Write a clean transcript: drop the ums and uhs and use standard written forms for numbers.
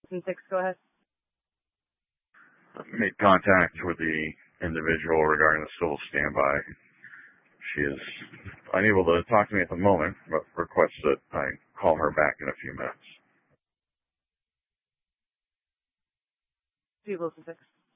Wilson 6, go ahead. Made contact with the individual regarding the civil standby. She is unable to talk to me at the moment, but requests that I call her back in a few minutes. Wilson 6.